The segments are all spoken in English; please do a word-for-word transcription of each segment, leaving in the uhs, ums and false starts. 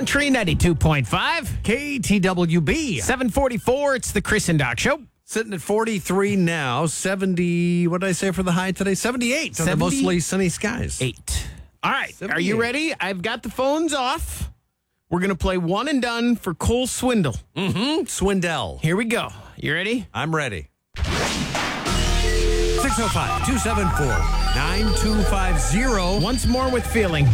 Country ninety-two point five. K T W B. seven forty-four, it's the Chris and Doc Show. Sitting at forty-three now. seventy, what did I say for the high today? seventy-eight. So mostly sunny skies. Eight. All right. seventy-eight. Are you ready? I've got the phones off. We're going to play one and done for Cole Swindle. Mm-hmm. Swindell. Here we go. You ready? I'm ready. six oh five, two seven four, nine two five zero. Once more with feeling.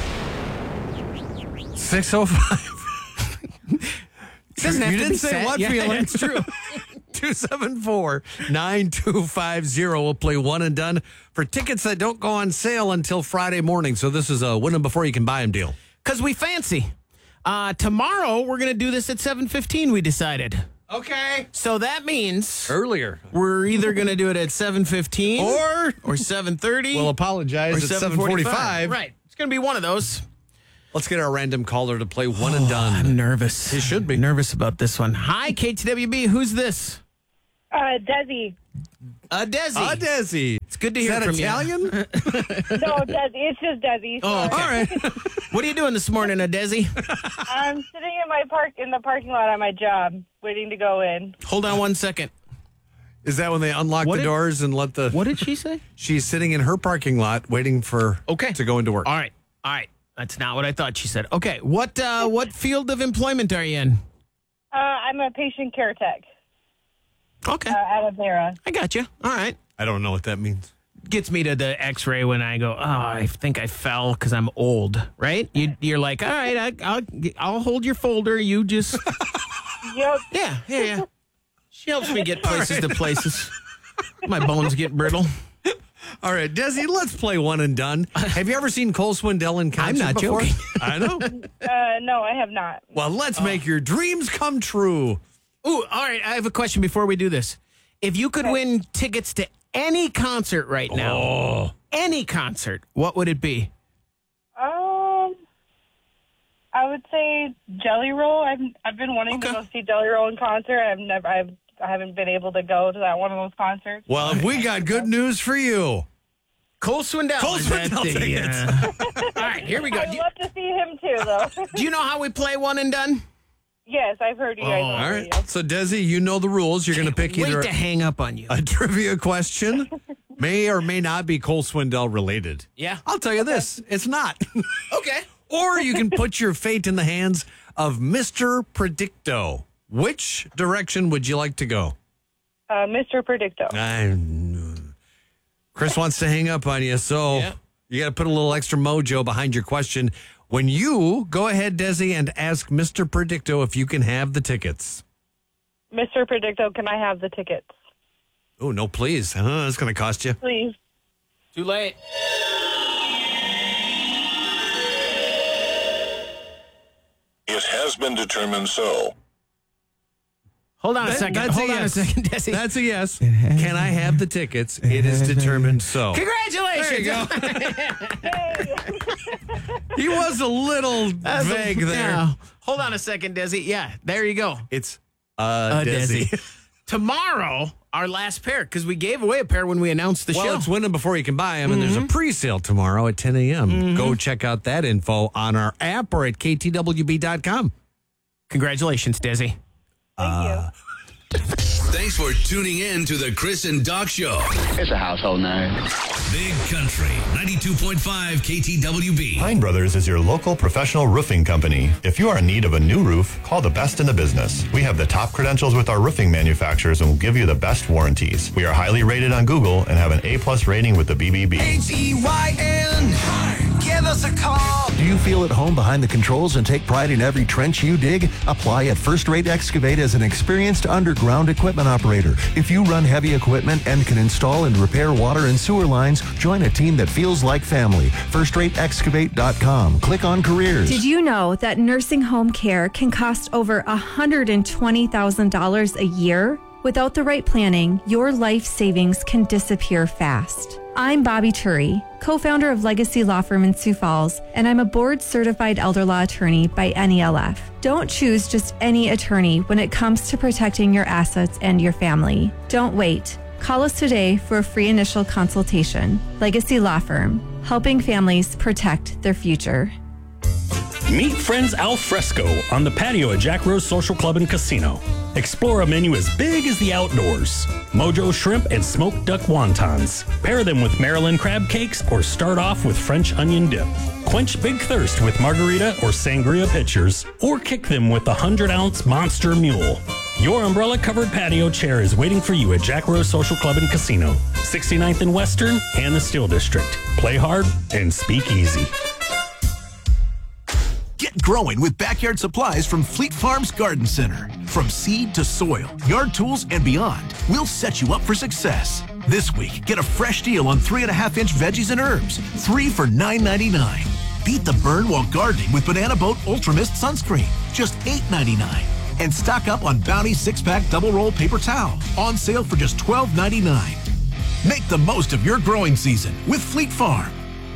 six oh five. Doesn't have you to didn't be say set. what Yeah, feeling. it's true. two seven four, nine two five zero. We'll play one and done for tickets that don't go on sale until Friday morning. So this is a win them before you can buy them deal. Because we fancy. Uh, tomorrow, we're going to do this at seven fifteen, we decided. Okay. So that means Earlier. we're either going to do it at seven fifteen Or or seven thirty. we'll apologize or at seven forty-five. Right. It's going to be one of those. Let's get our random caller to play one and done. I'm nervous. He should be. Nervous about this one. Hi, K T W B. Who's this? Uh, Desi. Uh, Desi. Ah, Desi. It's good to Is hear that from Italian? you. No, Desi. It's just Desi. Oh, okay. All right. What are you doing this morning, uh, Desi? I'm sitting in my park in the parking lot at my job, waiting to go in. Hold on one second. Is that when they unlock What the did- doors and let the... What did she say? She's sitting in her parking lot waiting for Okay. to go into work. All right. All right. That's not what I thought she said. Okay. What uh, what field of employment are you in? Uh, I'm a patient care tech Okay. uh, at Avera. I got you. All right. I don't know what that means. Gets me to the x-ray when I go, oh, I think I fell because I'm old, right? You, you're like, all right, I, I'll, I'll hold your folder. You just, Yep. yeah, yeah, yeah. She helps me get places to places. My bones get brittle. All right, Desi, let's play one and done. Have you ever seen Cole Swindell in concert I'm not before? joking. I know. Uh, no, I have not. Well, let's make your dreams come true. Ooh, all right. I have a question before we do this. If you could win tickets to any concert right now, Oh. any concert, what would it be? Um, I would say Jelly Roll. I've I've been wanting Okay. to go see Jelly Roll in concert. I've never. I've. I haven't been able to go to that one of those concerts. Well, we got good news for you. Cole Swindell. Cole is that Swindell the, tickets. uh, all right, here we go. I'd Do, love to see him too, though. do you know how we play one and done? Yes, I've heard you guys. Oh, on All the right. radio. So, Desi, you know the rules. You're going to pick Wait either to hang up on you. a trivia question, may or may not be Cole Swindell related. Yeah. I'll tell you this, it's not. Okay. Or you can put your fate in the hands of Mister Predicto. Which direction would you like to go? Uh, Mister Predicto. I, Chris wants to hang up on you, so Yeah. you got to put a little extra mojo behind your question. When you go ahead, Desi, and ask Mister Predicto if you can have the tickets. Mister Predicto, can I have the tickets? Oh, no, please. Huh, it's going to cost you. Please. Too late. It has been determined so. Hold on a That- second. that's Hold a on yes. a second, Desi. That's a yes. Can I have the tickets? It is determined so. Congratulations. There you go. Hey. He was a little That's a- vague there. yeah. Hold on a second, Desi. Yeah, there you go. It's uh, Uh, Desi. Desi. Tomorrow, our last pair, because we gave away a pair when we announced the Well, show. it's win them before you can buy them, and there's a pre-sale tomorrow at ten a.m. Go check out that info on our app or at k t w b dot com. Congratulations, Desi. Thank you. Thanks for tuning in to the Chris and Doc Show. It's a household name. Big Country ninety-two point five K T W B. Pine Brothers is your local professional roofing company. If you are in need of a new roof, call the best in the business. We have the top credentials with our roofing manufacturers and will give you the best warranties. We are highly rated on Google and have an A-plus rating with the B B B. H E Y N. Give us a call. Do you feel at home behind the controls and take pride in every trench you dig? Apply at First Rate Excavate as an experienced underground equipment operator. If you run heavy equipment and can install and repair water and sewer lines, join a team that feels like family. first rate excavate dot com. Click on careers. Did you know that nursing home care can cost over one hundred twenty thousand dollars a year? Without the right planning, your life savings can disappear fast. I'm Bobby Turi, co-founder of Legacy Law Firm in Sioux Falls, and I'm a board-certified elder law attorney by N E L F. Don't choose just any attorney when it comes to protecting your assets and your family. Don't wait. Call us today for a free initial consultation. Legacy Law Firm, helping families protect their future. Meet friends al fresco on the patio at Jack Rose Social Club and Casino. Explore a menu as big as the outdoors. Mojo shrimp and smoked duck wontons. Pair them with Maryland crab cakes or start off with French onion dip. Quench big thirst with margarita or sangria pitchers, or kick them with the hundred-ounce Monster Mule. Your umbrella-covered patio chair is waiting for you at Jack Rose Social Club and Casino, sixty-ninth and Western and the Steel District. Play hard and speak easy. Get growing with backyard supplies from Fleet Farms Garden Center. From seed to soil, yard tools, and beyond, we'll set you up for success. This week, get a fresh deal on three and a half inch veggies and herbs, three for nine ninety-nine. Beat the burn while gardening with Banana Boat Ultra Mist sunscreen, just eight ninety-nine. And stock up on Bounty six-pack double roll paper towel, on sale for just twelve ninety-nine. Make the most of your growing season with Fleet Farm.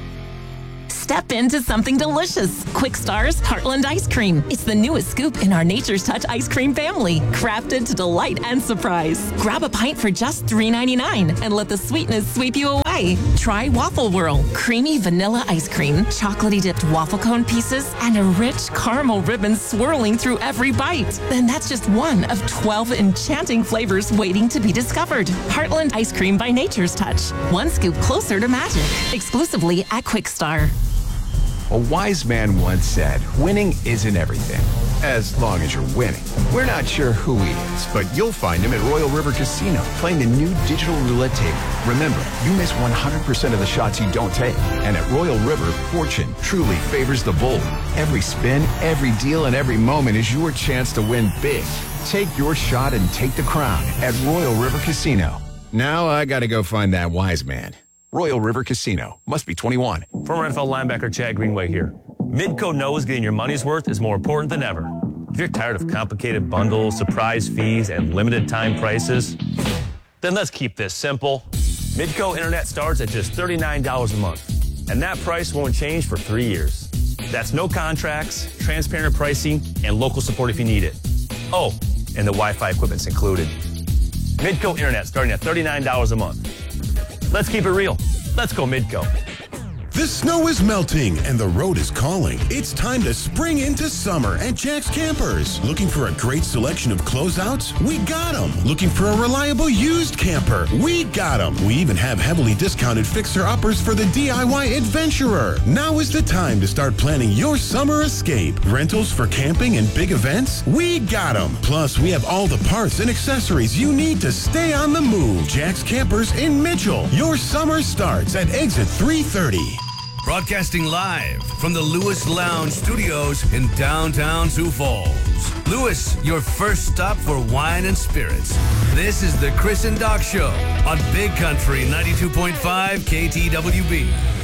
Step into something delicious. Quick Star's Heartland Ice Cream. It's the newest scoop in our Nature's Touch ice cream family, crafted to delight and surprise. Grab a pint for just three ninety-nine and let the sweetness sweep you away. Try Waffle Whirl, creamy vanilla ice cream, chocolatey dipped waffle cone pieces, and a rich caramel ribbon swirling through every bite. Then that's just one of twelve enchanting flavors waiting to be discovered. Heartland Ice Cream by Nature's Touch. One scoop closer to magic. Exclusively at Quick Star. A wise man once said, winning isn't everything, as long as you're winning. We're not sure who he is, but you'll find him at Royal River Casino, playing the new digital roulette table. Remember, you miss one hundred percent of the shots you don't take. And at Royal River, fortune truly favors the bold. Every spin, every deal, and every moment is your chance to win big. Take your shot and take the crown at Royal River Casino. Now I gotta go find that wise man. Royal River Casino. Must be twenty-one. Former N F L linebacker Chad Greenway here. Midco knows getting your money's worth is more important than ever. If you're tired of complicated bundles, surprise fees, and limited time prices, then let's keep this simple. Midco Internet starts at just thirty-nine dollars a month, and that price won't change for three years. That's no contracts, transparent pricing, and local support if you need it. Oh, and the Wi-Fi equipment's included. Midco Internet starting at thirty-nine dollars a month. Let's keep it real. Let's go Midco. The snow is melting and the road is calling. It's time to spring into summer at Jack's Campers. Looking for a great selection of closeouts? We got them. Looking for a reliable used camper? We got them. We even have heavily discounted fixer-uppers for the D I Y adventurer. Now is the time to start planning your summer escape. Rentals for camping and big events? We got them. Plus, we have all the parts and accessories you need to stay on the move. Jack's Campers in Mitchell. Your summer starts at exit three thirty. Broadcasting live from the Lewis Lounge Studios in downtown Sioux Falls. Lewis, your first stop for wine and spirits. This is the Chris and Doc Show on Big Country ninety-two point five K T W B.